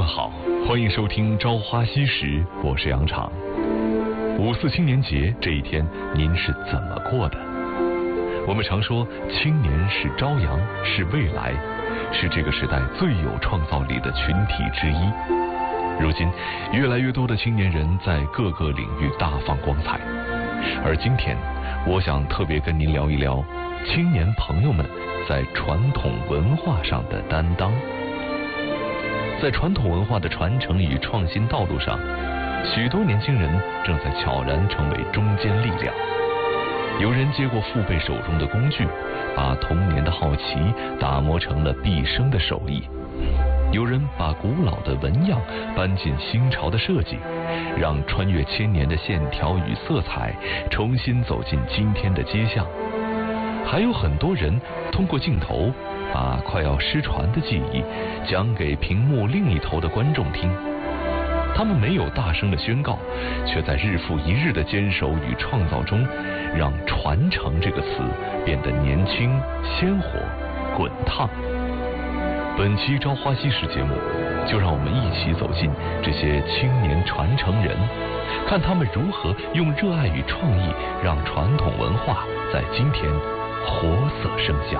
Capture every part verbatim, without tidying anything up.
好，欢迎收听《朝花夕拾》，我是杨昶。五四青年节这一天，您是怎么过的？我们常说，青年是朝阳，是未来，是这个时代最有创造力的群体之一。如今，越来越多的青年人在各个领域大放光彩。而今天，我想特别跟您聊一聊青年朋友们在传统文化上的担当。在传统文化的传承与创新道路上，许多年轻人正在悄然成为中坚力量。有人接过父辈手中的工具，把童年的好奇打磨成了毕生的手艺；有人把古老的纹样搬进新潮的设计，让穿越千年的线条与色彩重新走进今天的街巷。还有很多人通过镜头，把快要失传的记忆讲给屏幕另一头的观众听。他们没有大声的宣告，却在日复一日的坚守与创造中，让传承这个词变得年轻、鲜活、滚烫。本期《朝花夕拾》节目，就让我们一起走进这些青年传承人，看他们如何用热爱与创意，让传统文化在今天活色生香。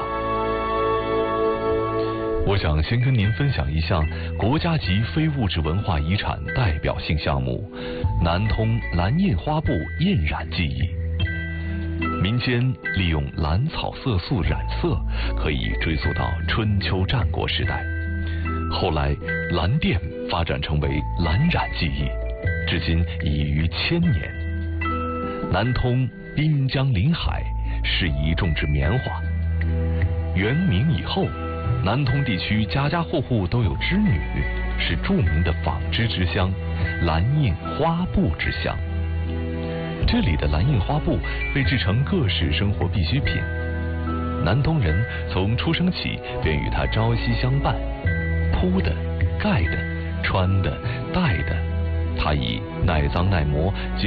我想先跟您分享一项国家级非物质文化遗产代表性项目——南通蓝印花布印染技艺。民间利用蓝草色素染色，可以追溯到春秋战国时代。后来，蓝靛发展成为蓝染技艺，至今已逾千年。南通滨江临海，适宜种植棉花。元明以后，南通地区家家户户都有织女，是著名的纺织之乡，蓝印花布之乡。这里的蓝印花布被制成各式生活必需品，南通人从出生起便与它朝夕相伴，铺的、盖的、穿的、戴的，它以耐脏耐磨